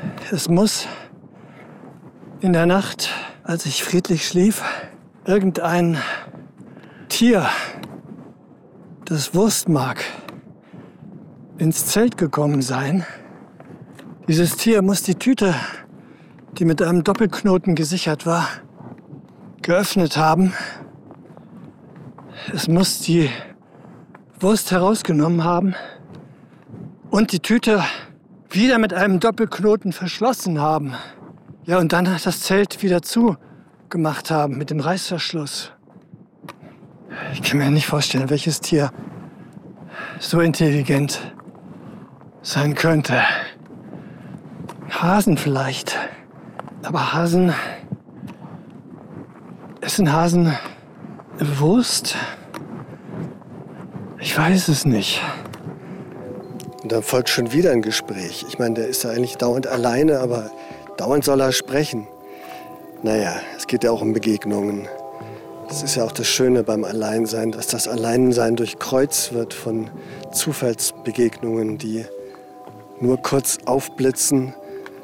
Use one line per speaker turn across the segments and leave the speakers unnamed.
Es muss in der Nacht, als ich friedlich schlief, irgendein Tier, das Wurst mag, ins Zelt gekommen sein. Dieses Tier muss die Tüte, die mit einem Doppelknoten gesichert war, geöffnet haben. Es muss die Wurst herausgenommen haben und die Tüte wieder mit einem Doppelknoten verschlossen haben. Ja, und dann das Zelt wieder zugemacht haben mit dem Reißverschluss. Ich kann mir nicht vorstellen, welches Tier so intelligent sein könnte. Hasen vielleicht. Aber Hasen... Essen Hasen Wurst? Ich weiß es nicht.
Und dann folgt schon wieder ein Gespräch. Ich meine, der ist ja eigentlich dauernd alleine, aber dauernd soll er sprechen. Naja, es geht ja auch um Begegnungen. Das ist ja auch das Schöne beim Alleinsein, dass das Alleinsein durchkreuzt wird von Zufallsbegegnungen, die nur kurz aufblitzen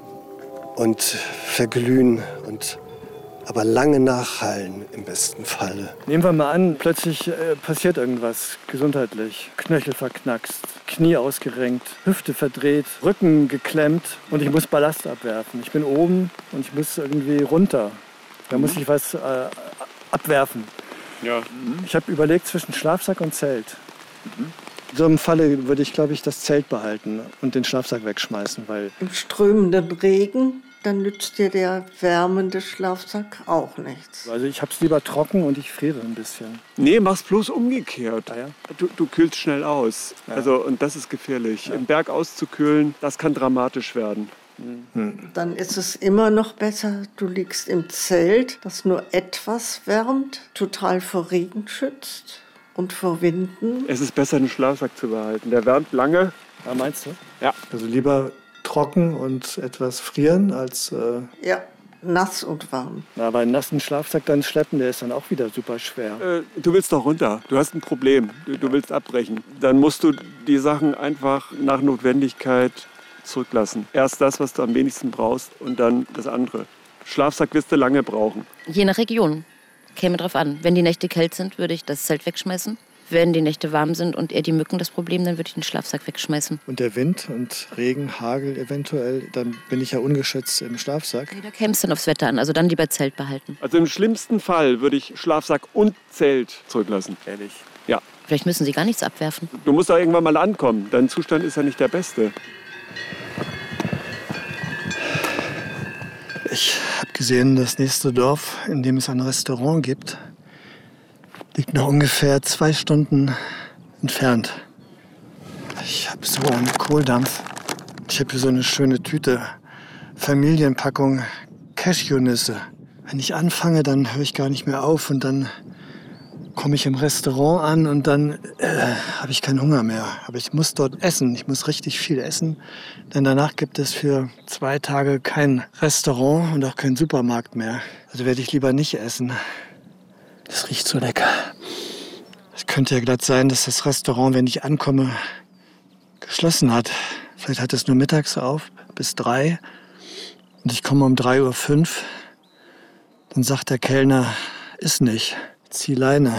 und verglühen und aber lange nachhallen im besten Falle.
Nehmen wir mal an, plötzlich passiert irgendwas gesundheitlich. Knöchel verknackst, Knie ausgerenkt, Hüfte verdreht, Rücken geklemmt und ich muss Ballast abwerfen. Ich bin oben und ich muss irgendwie runter. Da muss ich was abwerfen.
Ja.
Ich habe überlegt zwischen Schlafsack und Zelt. In so einem Falle würde ich, glaube ich, das Zelt behalten und den Schlafsack wegschmeißen, weil...
Im strömenden Regen, dann nützt dir der wärmende Schlafsack auch nichts.
Also ich habe es lieber trocken und ich friere ein bisschen.
Nee, mach's bloß umgekehrt.
Ah, ja?
Du kühlst schnell aus.
Ja.
Also, und das ist gefährlich. Ja. Im Berg auszukühlen, das kann dramatisch werden.
Dann ist es immer noch besser, du liegst im Zelt, das nur etwas wärmt, total vor Regen schützt und vor Winden.
Es ist besser, einen Schlafsack zu behalten. Der wärmt lange.
Ja, meinst du?
Ja.
Also lieber trocken und etwas frieren als...
Ja, nass und warm.
Na, aber einen nassen Schlafsack dann schleppen, der ist dann auch wieder super schwer.
Du willst doch runter. Du hast ein Problem. Du willst abbrechen. Dann musst du die Sachen einfach nach Notwendigkeit zurücklassen. Erst das, was du am wenigsten brauchst und dann das andere. Schlafsack wirst du lange brauchen.
Je nach Region. Käme drauf an. Wenn die Nächte kalt sind, würde ich das Zelt wegschmeißen. Wenn die Nächte warm sind und eher die Mücken das Problem, dann würde ich den Schlafsack wegschmeißen.
Und der Wind und Regen, Hagel eventuell, dann bin ich ja ungeschützt im Schlafsack.
Da käme es dann aufs Wetter an, also dann lieber Zelt behalten.
Also im schlimmsten Fall würde ich Schlafsack und Zelt zurücklassen.
Ehrlich?
Ja.
Vielleicht müssen Sie gar nichts abwerfen.
Du musst da irgendwann mal ankommen. Dein Zustand ist ja nicht der beste.
Ich habe gesehen, das nächste Dorf, in dem es ein Restaurant gibt, liegt noch ungefähr 2 Stunden entfernt. Ich habe so einen Kohldampf. Ich habe hier so eine schöne Tüte, Familienpackung Cashewnüsse. Wenn ich anfange, dann höre ich gar nicht mehr auf und dann komme ich im Restaurant an und dann habe ich keinen Hunger mehr. Aber ich muss dort essen. Ich muss richtig viel essen, denn danach gibt es für 2 Tage kein Restaurant und auch keinen Supermarkt mehr. Also werde ich lieber nicht essen. Das riecht so lecker. Es könnte ja glatt sein, dass das Restaurant, wenn ich ankomme, geschlossen hat. Vielleicht hat es nur mittags auf, bis 3. Und ich komme um 3:05 Uhr. Dann sagt der Kellner, ist nicht. Zieh Leine.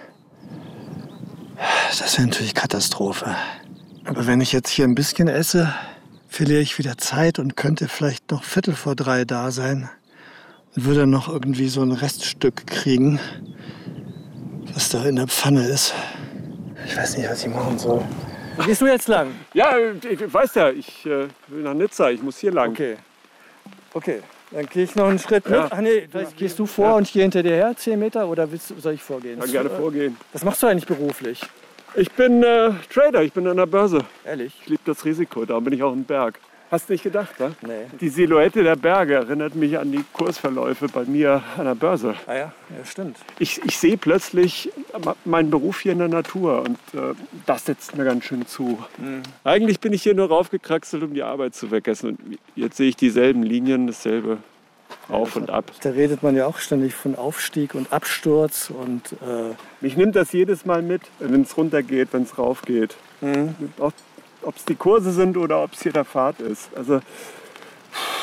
Das wäre natürlich Katastrophe. Aber wenn ich jetzt hier ein bisschen esse, verliere ich wieder Zeit und könnte vielleicht noch 2:45 da sein und würde noch irgendwie so ein Reststück kriegen, was da in der Pfanne ist. Ich weiß nicht, was ich machen soll. Wo gehst du jetzt lang?
Ja, ich weiß ja, ich will nach Nizza, ich muss hier lang.
Okay. Dann gehe ich noch einen Schritt mit.
Ja.
Ach nee, vielleicht gehst du vor und ich gehe hinter dir her, 10 Meter, oder soll ich vorgehen?
Ich kann gerne vorgehen.
Was machst du eigentlich beruflich?
Ich bin Trader, ich bin an der Börse.
Ehrlich?
Ich liebe das Risiko, darum bin ich auch im Berg. Hast du nicht gedacht, wa?
Nee.
Die Silhouette der Berge erinnert mich an die Kursverläufe bei mir an der Börse.
Ah ja, stimmt.
Ich sehe plötzlich meinen Beruf hier in der Natur und das setzt mir ganz schön zu. Eigentlich bin ich hier nur raufgekraxelt, um die Arbeit zu vergessen. Und jetzt sehe ich dieselben Linien, dasselbe auf und ab.
Da redet man ja auch ständig von Aufstieg und Absturz. Und,
mich nimmt das jedes Mal mit, wenn es runtergeht, wenn es raufgeht. Ob es die Kurse sind oder ob es hier der Pfad ist. Also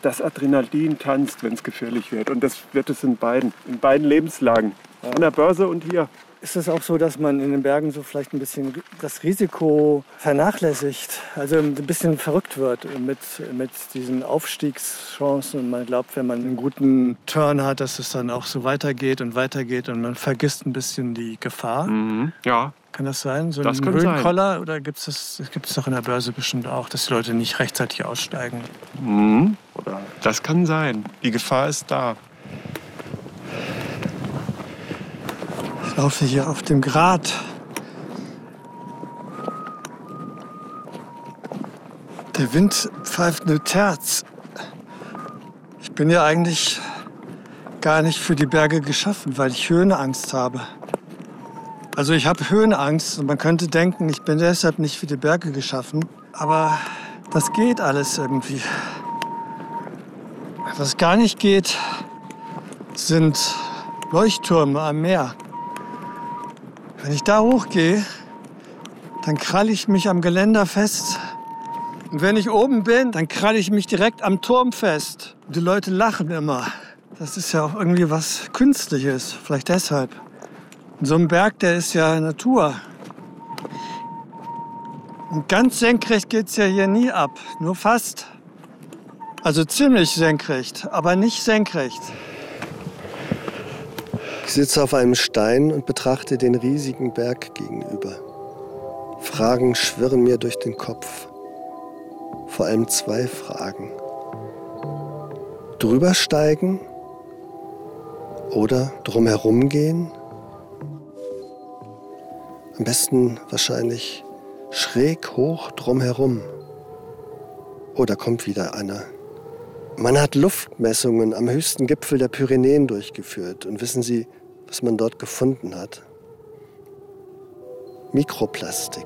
das Adrenalin tanzt, wenn es gefährlich wird. Und das wird es in beiden Lebenslagen. An der Börse und hier.
Ist es auch so, dass man in den Bergen so vielleicht ein bisschen das Risiko vernachlässigt, also ein bisschen verrückt wird mit diesen Aufstiegschancen und man glaubt, wenn man einen guten Turn hat, dass es dann auch so weitergeht und man vergisst ein bisschen die Gefahr?
Ja.
Kann das sein? So
das
ein
kann
Höhenkoller? Oder gibt es doch in der Börse bestimmt auch, dass die Leute nicht rechtzeitig aussteigen?
Das kann sein. Die Gefahr ist da.
Ich laufe hier auf dem Grat. Der Wind pfeift nur Terz. Ich bin ja eigentlich gar nicht für die Berge geschaffen, weil ich Höhenangst habe. Also ich habe Höhenangst und man könnte denken, ich bin deshalb nicht für die Berge geschaffen. Aber das geht alles irgendwie. Was gar nicht geht, sind Leuchttürme am Meer. Wenn ich da hochgehe, dann kralle ich mich am Geländer fest. Und wenn ich oben bin, dann kralle ich mich direkt am Turm fest. Und die Leute lachen immer. Das ist ja auch irgendwie was Künstliches, vielleicht deshalb. Und so ein Berg, der ist ja Natur. Und ganz senkrecht geht's ja hier nie ab, nur fast. Also ziemlich senkrecht, aber nicht senkrecht.
Ich sitze auf einem Stein und betrachte den riesigen Berg gegenüber. Fragen schwirren mir durch den Kopf. Vor allem 2 Fragen. Drüber steigen oder drumherum gehen? Am besten wahrscheinlich schräg hoch drumherum. Oh, da kommt wieder einer. Man hat Luftmessungen am höchsten Gipfel der Pyrenäen durchgeführt. Und wissen Sie, was man dort gefunden hat? Mikroplastik.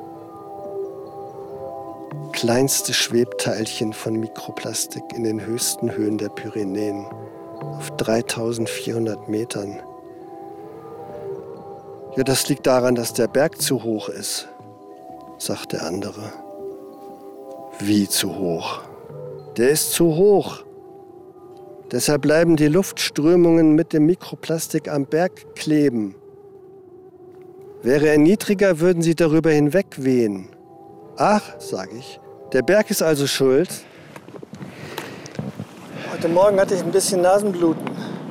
Kleinste Schwebteilchen von Mikroplastik in den höchsten Höhen der Pyrenäen. Auf 3400 Metern. Ja, das liegt daran, dass der Berg zu hoch ist, sagt der andere. Wie zu hoch? Der ist zu hoch. Deshalb bleiben die Luftströmungen mit dem Mikroplastik am Berg kleben. Wäre er niedriger, würden sie darüber hinwegwehen. Ach, sage ich, der Berg ist also schuld.
Heute Morgen hatte ich ein bisschen Nasenbluten.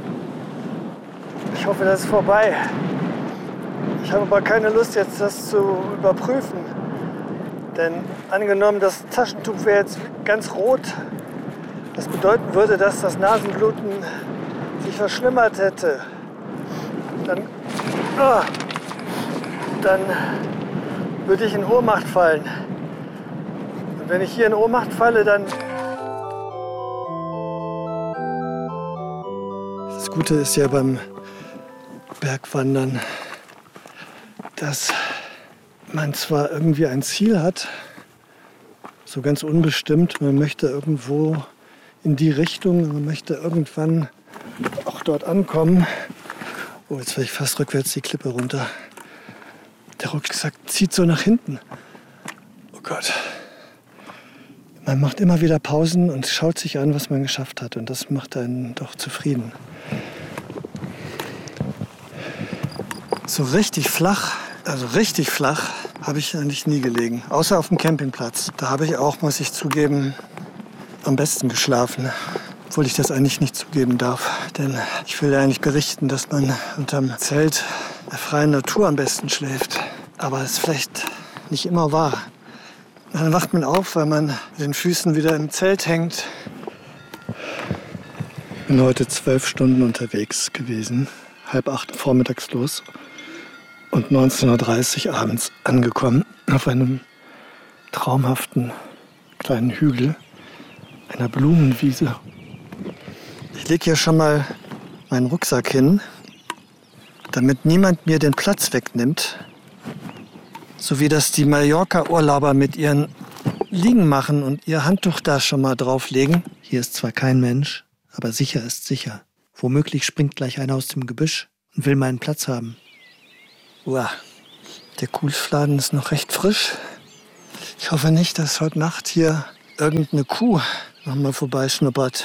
Ich hoffe, das ist vorbei. Ich habe aber keine Lust, jetzt das zu überprüfen. Denn angenommen, das Taschentuch wäre jetzt ganz rot, das bedeuten würde, dass das Nasenbluten sich verschlimmert hätte. Dann würde ich in Ohnmacht fallen. Und wenn ich hier in Ohnmacht falle, dann... Das Gute ist ja beim Bergwandern, dass man zwar irgendwie ein Ziel hat, so ganz unbestimmt, man möchte irgendwo in die Richtung, man möchte irgendwann auch dort ankommen. Oh, jetzt fahre ich fast rückwärts die Klippe runter. Der Rucksack zieht so nach hinten. Oh Gott. Man macht immer wieder Pausen und schaut sich an, was man geschafft hat. Und das macht einen doch zufrieden. So richtig flach, habe ich eigentlich nie gelegen. Außer auf dem Campingplatz. Da habe ich auch, muss ich zugeben, am besten geschlafen. Obwohl ich das eigentlich nicht zugeben darf. Denn ich will ja eigentlich berichten, dass man unterm Zelt der freien Natur am besten schläft. Aber das ist vielleicht nicht immer wahr. Dann wacht man auf, weil man mit den Füßen wieder im Zelt hängt. Ich bin heute 12 Stunden unterwegs gewesen. 7:30 vormittags los. Und 19:30 Uhr abends angekommen auf einem traumhaften kleinen Hügel, einer Blumenwiese. Ich lege hier schon mal meinen Rucksack hin, damit niemand mir den Platz wegnimmt. So wie das die Mallorca-Urlauber mit ihren Liegen machen und ihr Handtuch da schon mal drauflegen. Hier ist zwar kein Mensch, aber sicher ist sicher. Womöglich springt gleich einer aus dem Gebüsch und will meinen Platz haben. Uah, der Kuhfladen ist noch recht frisch. Ich hoffe nicht, dass heute Nacht hier irgendeine Kuh nochmal vorbeischnuppert.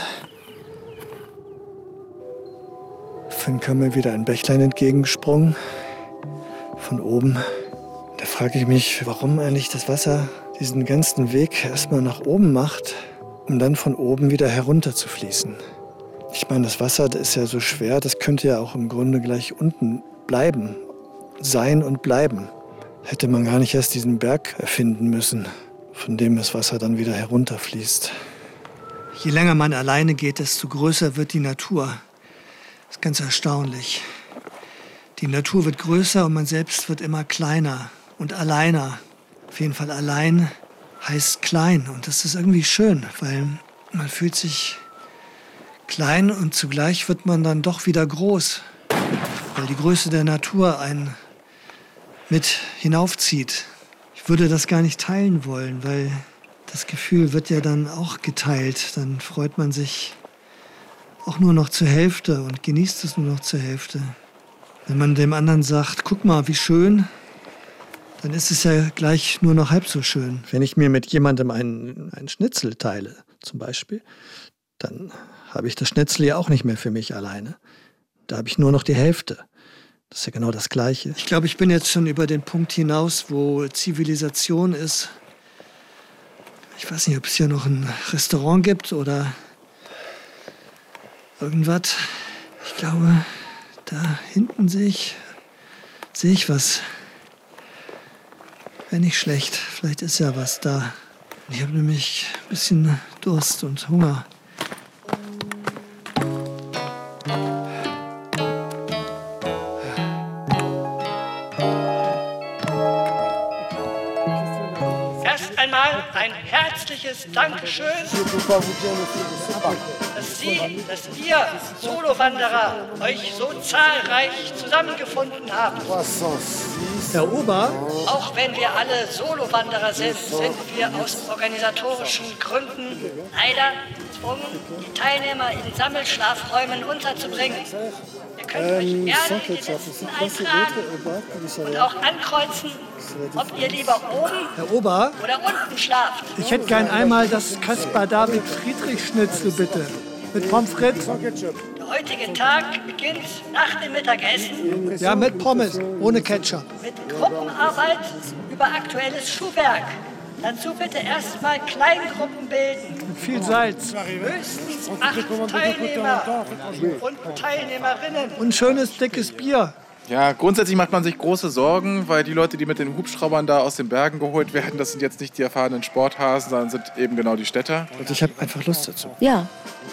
Dann kam mir wieder ein Bächlein entgegengesprungen. Von oben. Da frage ich mich, warum eigentlich das Wasser diesen ganzen Weg erstmal nach oben macht, um dann von oben wieder herunter zu fließen. Ich meine, das Wasser, das ist ja so schwer, das könnte ja auch im Grunde gleich unten bleiben. Sein und bleiben. Hätte man gar nicht erst diesen Berg erfinden müssen, von dem das Wasser dann wieder herunterfließt. Je länger man alleine geht, desto größer wird die Natur. Das ist ganz erstaunlich. Die Natur wird größer und man selbst wird immer kleiner und alleiner. Auf jeden Fall allein heißt klein. Und das ist irgendwie schön, weil man fühlt sich klein und zugleich wird man dann doch wieder groß. Weil die Größe der Natur einen mit hinaufzieht. Ich würde das gar nicht teilen wollen, weil das Gefühl wird ja dann auch geteilt. Dann freut man sich auch nur noch zur Hälfte und genießt es nur noch zur Hälfte. Wenn man dem anderen sagt, guck mal, wie schön, dann ist es ja gleich nur noch halb so schön. Wenn ich mir mit jemandem einen Schnitzel teile, zum Beispiel, dann habe ich das Schnitzel ja auch nicht mehr für mich alleine. Da habe ich nur noch die Hälfte. Das ist ja genau das Gleiche. Ich glaube, ich bin jetzt schon über den Punkt hinaus, wo Zivilisation ist. Ich weiß nicht, ob es hier noch ein Restaurant gibt oder irgendwas. Ich glaube, da hinten sehe ich was. Wäre nicht schlecht. Vielleicht ist ja was da. Ich habe nämlich ein bisschen Durst und Hunger.
Erst einmal ein herzliches Dankeschön, dass ihr Solo-Wanderer euch so zahlreich zusammengefunden habt.
Herr Ober?
Auch wenn wir alle Solo-Wanderer sind, sind wir aus organisatorischen Gründen leider gezwungen, die Teilnehmer in Sammelschlafräumen unterzubringen. Ihr könnt euch gerne in die Listen eintragen und auch ankreuzen, ob ihr lieber oben
Herr Ober?
oder unten schlaft.
Ich hätte gern einmal das Caspar-David-Friedrich-Schnitzel, bitte. Mit Pommes frites.
Der heutige Tag beginnt nach dem Mittagessen
Ja, mit Pommes, ohne Ketchup.
mit Gruppenarbeit über aktuelles Schuhwerk. Dazu bitte erstmal Kleingruppen bilden.
Mit viel Salz.
Höchstens 8 Teilnehmer und Teilnehmerinnen.
Und ein schönes, dickes Bier.
Ja, grundsätzlich macht man sich große Sorgen, weil die Leute, die mit den Hubschraubern da aus den Bergen geholt werden, das sind jetzt nicht die erfahrenen Sporthasen, sondern sind eben genau die Städter.
Und ich habe einfach Lust dazu.
Ja.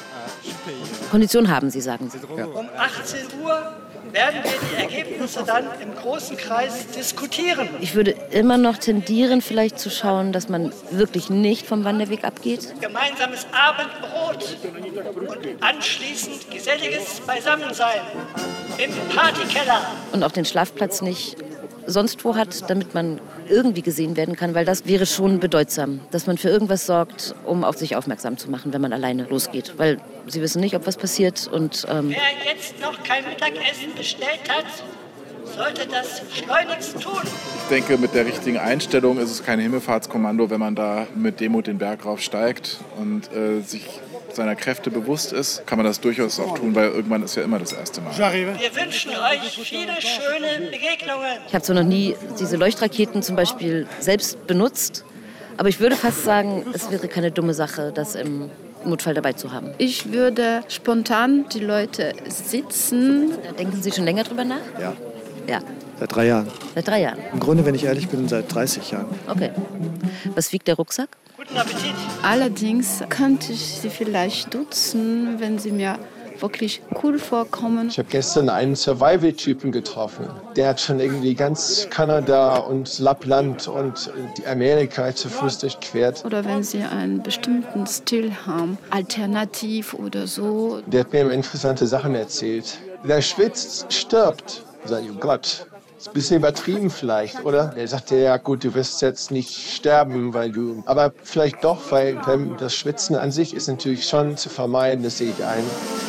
Kondition haben Sie, sagen Sie.
Ja.
Um 18 Uhr werden wir die Ergebnisse dann im großen Kreis diskutieren.
Ich würde immer noch tendieren, vielleicht zu schauen, dass man wirklich nicht vom Wanderweg abgeht.
Gemeinsames Abendbrot und anschließend geselliges Beisammensein im Partykeller.
Und auch den Schlafplatz nicht sonst wo hat, damit man irgendwie gesehen werden kann, weil das wäre schon bedeutsam, dass man für irgendwas sorgt, um auf sich aufmerksam zu machen, wenn man alleine losgeht. Weil sie wissen nicht, ob was passiert. Und,
Wer jetzt noch kein Mittagessen bestellt hat, sollte das schleunigst tun.
Ich denke, mit der richtigen Einstellung ist es kein Himmelfahrtskommando, wenn man da mit Demut den Berg raufsteigt und sich seiner Kräfte bewusst ist, kann man das durchaus auch tun, weil irgendwann ist ja immer das erste Mal.
Wir wünschen euch viele schöne Begegnungen.
ich habe zwar noch nie diese Leuchtraketen zum Beispiel selbst benutzt, aber ich würde fast sagen, es wäre keine dumme Sache, das im Notfall dabei zu haben.
Ich würde spontan die Leute sitzen.
Da denken Sie schon länger drüber nach?
Ja,
Ja,
seit 3 Jahren.
seit 3 Jahren.
Im Grunde, wenn ich ehrlich bin, seit 30 Jahren.
Okay. Was wiegt der Rucksack?
Guten Appetit.
Allerdings könnte ich sie vielleicht duzen, wenn sie mir wirklich cool vorkommen.
Ich habe gestern einen Survival-Typen getroffen. Der hat schon irgendwie ganz Kanada und Lappland und die Amerika zu Fuß durchquert.
Oder wenn sie einen bestimmten Stil haben, alternativ oder so.
Der hat mir interessante Sachen erzählt. Wer schwitzt, stirbt. Sag ich, oh Gott, ist ein bisschen übertrieben vielleicht, oder? Er sagte, ja gut, du wirst jetzt nicht sterben, weil du... Aber vielleicht doch, weil das Schwitzen an sich ist natürlich schon zu vermeiden, das sehe ich ein.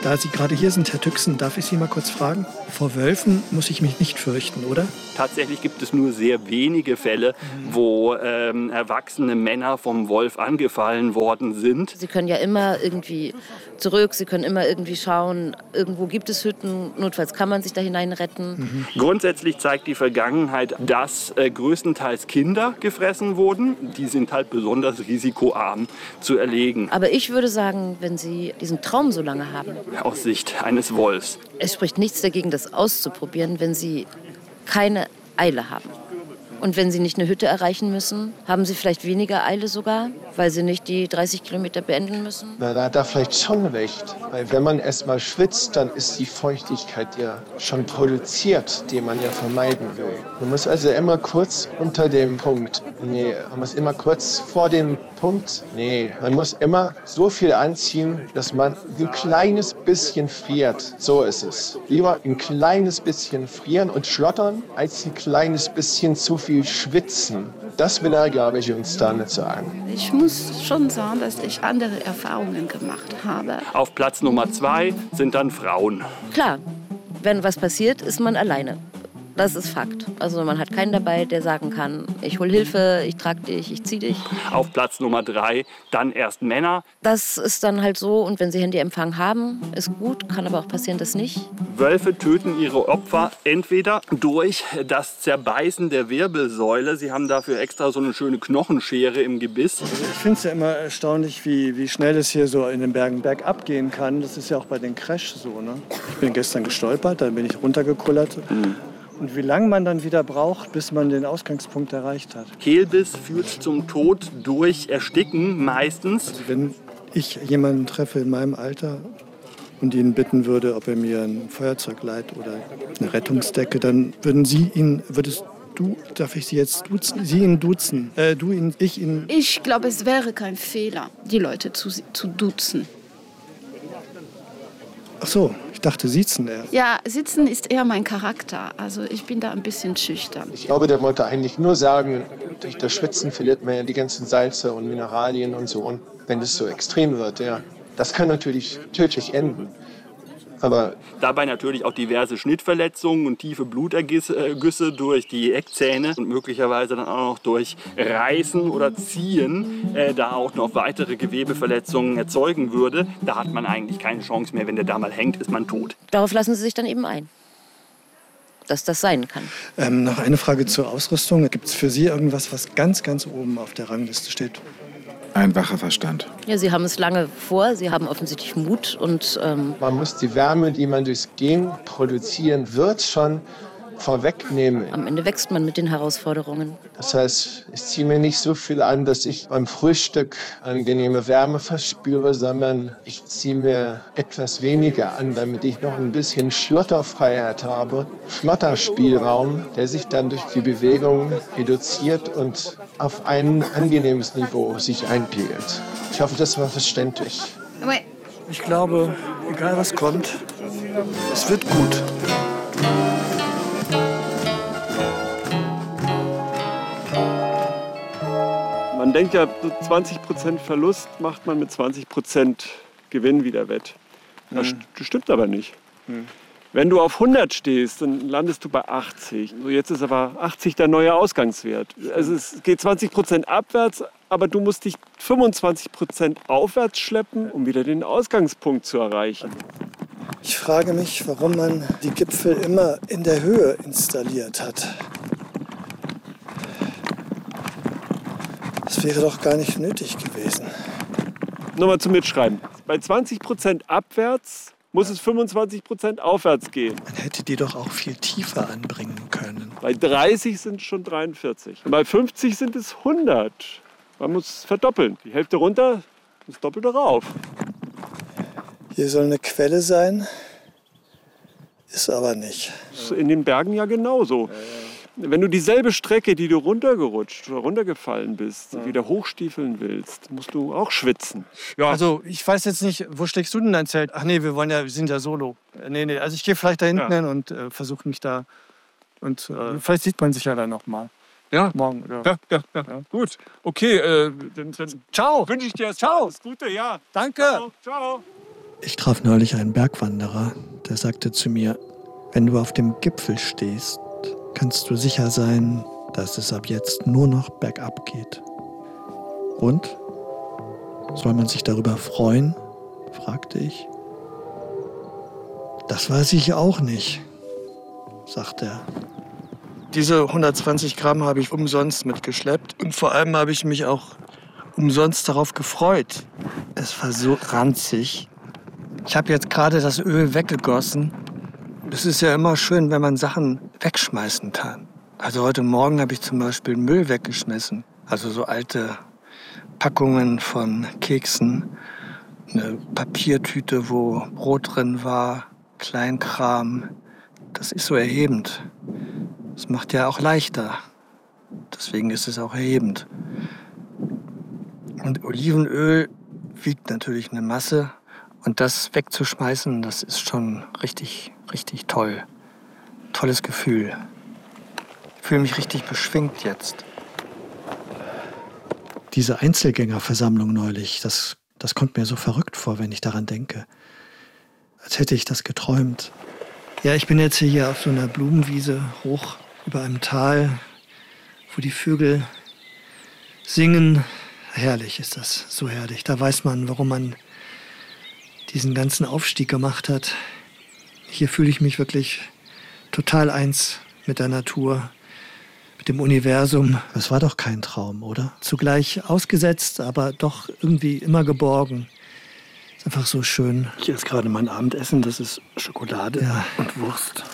Da Sie gerade hier sind, Herr Tüxen, darf ich Sie mal kurz fragen? Vor Wölfen muss ich mich nicht fürchten, oder?
Tatsächlich gibt es nur sehr wenige Fälle, wo erwachsene Männer vom Wolf angefallen worden sind.
Sie können ja immer irgendwie zurück, Sie können immer irgendwie schauen, irgendwo gibt es Hütten, notfalls kann man sich da hinein retten.
Grundsätzlich zeigt die Vergangenheit, dass größtenteils Kinder gefressen wurden. Die sind halt besonders risikoarm zu erlegen.
Aber ich würde sagen, wenn Sie diesen Traum so lange haben,
Aus Sicht eines Wolfs.
es spricht nichts dagegen, das auszuprobieren, wenn Sie keine Eile haben. Und wenn Sie nicht eine Hütte erreichen müssen, haben Sie vielleicht weniger Eile sogar, weil Sie nicht die 30 Kilometer beenden müssen?
Na, da hat er vielleicht schon recht. Weil wenn man erstmal schwitzt, dann ist die Feuchtigkeit ja schon produziert, die man ja vermeiden will. Man muss also immer kurz unter dem Punkt. Nee, man muss immer kurz vor dem Punkt. Nee, man muss immer so viel anziehen, dass man ein kleines bisschen friert. So ist es. Lieber ein kleines bisschen frieren und schlottern, als ein kleines bisschen zu viel schwitzen. Das will er, glaube ich, uns dann sagen.
Ich muss schon sagen, dass ich andere Erfahrungen gemacht habe.
Auf Platz Nummer 2 sind dann Frauen.
Klar, wenn was passiert, ist man alleine. Das ist Fakt. Also man hat keinen dabei, der sagen kann, ich hol Hilfe, ich trage dich, ich zieh dich.
Auf Platz Nummer 3 dann erst Männer.
Das ist dann halt so. Und wenn Sie Handyempfang haben, ist gut. Kann aber auch passieren, dass nicht.
Wölfe töten ihre Opfer entweder durch das Zerbeißen der Wirbelsäule. Sie haben dafür extra so eine schöne Knochenschere im Gebiss.
Ich finde es ja immer erstaunlich, wie schnell es hier so in den Bergen bergab gehen kann. Das ist ja auch bei den Crash so. Ne? Ich bin gestern gestolpert, dann bin ich runtergekullert. Und wie lange man dann wieder braucht, bis man den Ausgangspunkt erreicht hat.
Kehlbiss führt zum Tod durch Ersticken meistens.
Also wenn ich jemanden treffe in meinem Alter und ihn bitten würde, ob er mir ein Feuerzeug leiht oder eine Rettungsdecke, dann würdest du, darf ich Sie jetzt duzen? Sie ihn duzen? Ich ihn.
Ich glaube, es wäre kein Fehler, die Leute zu duzen.
Ach so, ich dachte siezen eher.
Ja, sitzen ist eher mein Charakter. Also ich bin da ein bisschen schüchtern.
Ich glaube, der wollte eigentlich nur sagen, durch das Schwitzen verliert man ja die ganzen Salze und Mineralien und so. Und wenn es so extrem wird, ja, das kann natürlich tödlich enden. Aber
dabei natürlich auch diverse Schnittverletzungen und tiefe Blutergüsse durch die Eckzähne und möglicherweise dann auch noch durch Reißen oder Ziehen, da auch noch weitere Gewebeverletzungen erzeugen würde. Da hat man eigentlich keine Chance mehr. Wenn der da mal hängt, ist man tot.
Darauf lassen Sie sich dann eben ein, dass das sein kann.
Noch eine Frage zur Ausrüstung. Gibt es für Sie irgendwas, was ganz, ganz oben auf der Rangliste steht?
Ein wacher Verstand.
Ja, Sie haben es lange vor, Sie haben offensichtlich Mut und
man muss die Wärme, die man durchs Gehen produzieren wird, schon vorwegnehmen.
Am Ende wächst man mit den Herausforderungen.
Das heißt, ich ziehe mir nicht so viel an, dass ich beim Frühstück angenehme Wärme verspüre, sondern ich ziehe mir etwas weniger an, damit ich noch ein bisschen Schlotterfreiheit habe. Schlotterspielraum, der sich dann durch die Bewegung reduziert und auf ein angenehmes Niveau sich einpegelt. Ich hoffe, das war verständlich.
Ich glaube, egal was kommt, es wird gut.
Man denkt ja, 20% Verlust macht man mit 20% Gewinn wieder wett. Das stimmt aber nicht. Wenn du auf 100 stehst, dann landest du bei 80. So, jetzt ist aber 80 der neue Ausgangswert. Also es geht 20% abwärts, aber du musst dich 25% aufwärts schleppen, um wieder den Ausgangspunkt zu erreichen.
Ich frage mich, warum man die Gipfel immer in der Höhe installiert hat. Das wäre doch gar nicht nötig gewesen.
Nochmal zum Mitschreiben. Bei 20% abwärts muss es 25% aufwärts gehen.
Man hätte die doch auch viel tiefer anbringen können.
Bei 30 sind es schon 43. Und bei 50 sind es 100. Man muss es verdoppeln. Die Hälfte runter, das Doppelte rauf.
Hier soll eine Quelle sein, ist aber nicht.
Das ist in den Bergen ja genauso. Wenn du dieselbe Strecke, die du runtergerutscht oder runtergefallen bist, wieder hochstiefeln willst, musst du auch schwitzen.
Ja. Also ich weiß jetzt nicht, wo steckst du denn dein Zelt? Ach nee, wir sind ja solo. Nee, also ich gehe vielleicht da hinten hin und versuche mich da. Und vielleicht sieht man sich ja dann noch mal.
Ja.
Morgen.
Ja. Gut. Okay, dann
ciao.
Wünsche ich dir
ciao.
alles Gute, ja.
Danke.
Ciao.
Ich traf neulich einen Bergwanderer, der sagte zu mir, wenn du auf dem Gipfel stehst, kannst du sicher sein, dass es ab jetzt nur noch bergab geht. Und? Soll man sich darüber freuen? Fragte ich. Das weiß ich auch nicht, sagte er. Diese 120 Gramm habe ich umsonst mitgeschleppt und vor allem habe ich mich auch umsonst darauf gefreut. Es war so ranzig. Ich habe jetzt gerade das Öl weggegossen. Es ist ja immer schön, wenn man Sachen wegschmeißen kann. Also heute Morgen habe ich zum Beispiel Müll weggeschmissen. Also so alte Packungen von Keksen, eine Papiertüte, wo Brot drin war, Kleinkram. Das ist so erhebend. Das macht ja auch leichter. Deswegen ist es auch erhebend. Und Olivenöl wiegt natürlich eine Masse. Und das wegzuschmeißen, das ist schon richtig, richtig toll. Tolles Gefühl. Ich fühle mich richtig beschwingt jetzt. Diese Einzelgängerversammlung neulich, das kommt mir so verrückt vor, wenn ich daran denke. Als hätte ich das geträumt. Ja, ich bin jetzt hier auf so einer Blumenwiese hoch über einem Tal, wo die Vögel singen. Herrlich ist das, so herrlich. Da weiß man, warum man diesen ganzen Aufstieg gemacht hat. Hier fühle ich mich wirklich total eins mit der Natur, mit dem Universum. Es war doch kein Traum, oder? Zugleich ausgesetzt, aber doch irgendwie immer geborgen. Ist einfach so schön. Ich esse gerade mein Abendessen, das ist Schokolade und Wurst.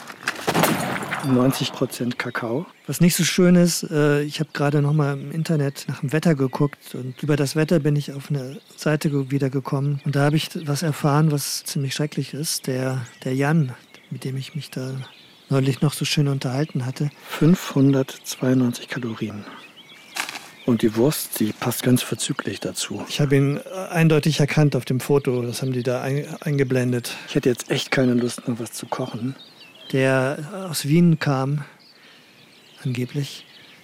90% Kakao. Was nicht so schön ist, ich habe gerade noch mal im Internet nach dem Wetter geguckt und über das Wetter bin ich auf eine Seite wiedergekommen und da habe ich was erfahren, was ziemlich schrecklich ist. Der Jan, mit dem ich mich da neulich noch so schön unterhalten hatte. 592 Kalorien. Und die Wurst, die passt ganz vorzüglich dazu. Ich habe ihn eindeutig erkannt auf dem Foto, das haben die da eingeblendet. Ich hätte jetzt echt keine Lust, noch was zu kochen. Der aus Wien kam, angeblich,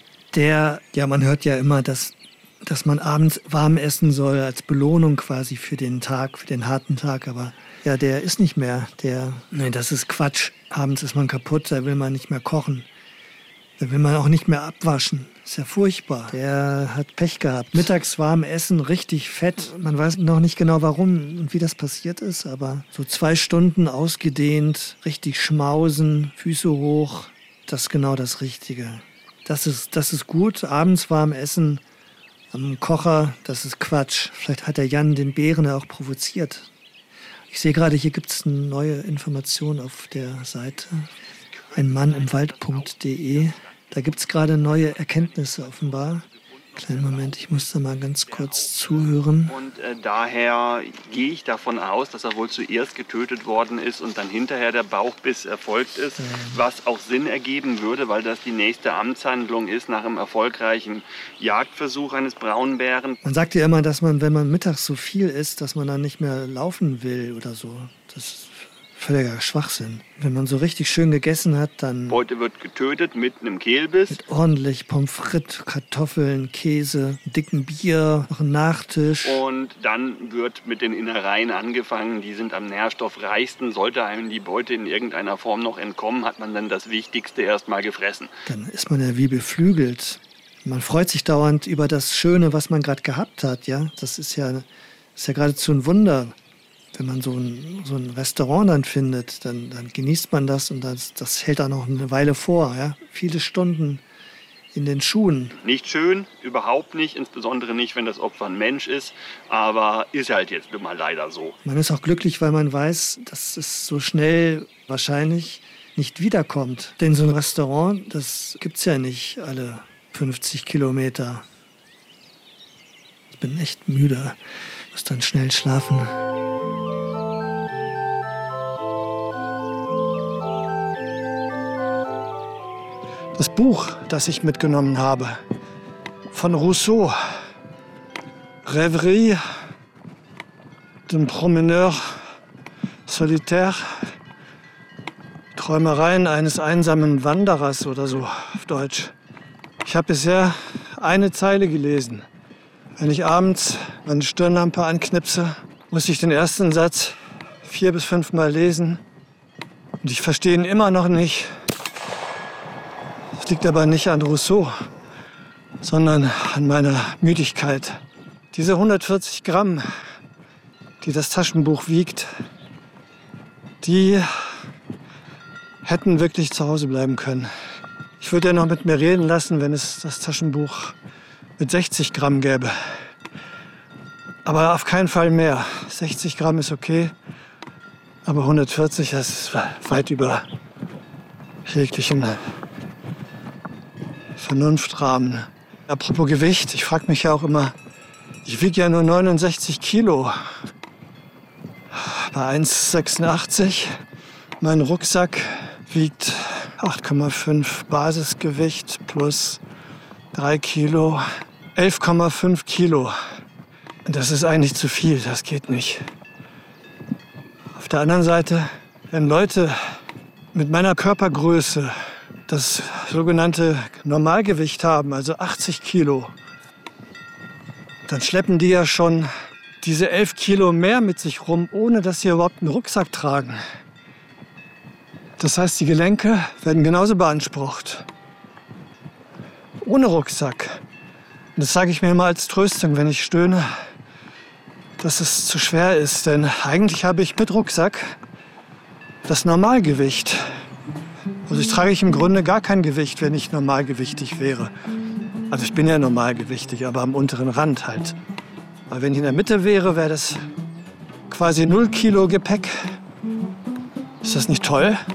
man hört ja immer, dass man abends warm essen soll, als Belohnung quasi für den Tag, für den harten Tag, aber ja, der ist nicht mehr, nee, das ist Quatsch. Abends ist man kaputt, da will man nicht mehr kochen. Da will man auch nicht mehr abwaschen. Ist ja furchtbar. Der hat Pech gehabt. Mittags warm essen, richtig fett. Man weiß noch nicht genau, warum und wie das passiert ist, aber so 2 Stunden ausgedehnt, richtig schmausen, Füße hoch, das ist genau das Richtige. Das ist gut. Abends warm essen am Kocher, das ist Quatsch. Vielleicht hat der Jan den Bären ja auch provoziert. Ich sehe gerade, hier gibt es eine neue Information auf der Seite. einmannimwald.de. Da gibt es gerade neue Erkenntnisse offenbar. Kleinen Moment, ich muss da mal ganz kurz zuhören.
Und daher gehe ich davon aus, dass er wohl zuerst getötet worden ist und dann hinterher der Bauchbiss erfolgt ist, was auch Sinn ergeben würde, weil das die nächste Amtshandlung ist nach einem erfolgreichen Jagdversuch eines Braunbären.
Man sagt ja immer, dass man, wenn man mittags so viel isst, dass man dann nicht mehr laufen will oder so. Das ist völliger Schwachsinn. Wenn man so richtig schön gegessen hat, dann...
Heute wird getötet mit einem Kehlbiss.
Mit ordentlich Pommes frites, Kartoffeln, Käse, dicken Bier, noch ein Nachtisch.
Und dann wird mit den Innereien angefangen. Die sind am nährstoffreichsten. Sollte einem die Beute in irgendeiner Form noch entkommen, hat man dann das Wichtigste erst mal gefressen.
Dann ist man ja wie beflügelt. Man freut sich dauernd über das Schöne, was man gerade gehabt hat. Ja? Das ist ja geradezu ein Wunder. Wenn man so ein Restaurant dann findet, dann genießt man das und das hält dann noch eine Weile vor. Ja? Viele Stunden in den Schuhen.
Nicht schön, überhaupt nicht, insbesondere nicht, wenn das Opfer ein Mensch ist, aber ist halt jetzt mal leider so.
Man ist auch glücklich, weil man weiß, dass es so schnell wahrscheinlich nicht wiederkommt. Denn so ein Restaurant, das gibt's ja nicht alle 50 Kilometer. Ich bin echt müde, muss dann schnell schlafen. Das Buch, das ich mitgenommen habe, von Rousseau, Rêverie d'un promeneur solitaire, Träumereien eines einsamen Wanderers oder so auf Deutsch. Ich habe bisher eine Zeile gelesen. Wenn ich abends meine Stirnlampe anknipse, muss ich den ersten Satz 4 bis 5 Mal lesen und ich verstehe ihn immer noch nicht. Das liegt aber nicht an Rousseau, sondern an meiner Müdigkeit. Diese 140 Gramm, die das Taschenbuch wiegt, die hätten wirklich zu Hause bleiben können. Ich würde ja noch mit mir reden lassen, wenn es das Taschenbuch mit 60 Gramm gäbe. Aber auf keinen Fall mehr. 60 Gramm ist okay, aber 140, das ist weit über jeglichen Vernunftrahmen. Apropos Gewicht, ich frage mich ja auch immer, ich wiege ja nur 69 Kilo. Bei 1,86. Mein Rucksack wiegt 8,5 Basisgewicht plus 3 Kilo, 11,5 Kilo. Das ist eigentlich zu viel, das geht nicht. Auf der anderen Seite, wenn Leute mit meiner Körpergröße das sogenannte Normalgewicht haben, also 80 Kilo, dann schleppen die ja schon diese 11 Kilo mehr mit sich rum, ohne dass sie überhaupt einen Rucksack tragen. Das heißt, die Gelenke werden genauso beansprucht. Ohne Rucksack. Und das sage ich mir immer als Tröstung, wenn ich stöhne, dass es zu schwer ist. Denn eigentlich habe ich mit Rucksack das Normalgewicht. Also ich trage im Grunde gar kein Gewicht, wenn ich normalgewichtig wäre. Also ich bin ja normalgewichtig, aber am unteren Rand halt. Aber wenn ich in der Mitte wäre, wäre das quasi 0 Kilo Gepäck. Ist das nicht toll?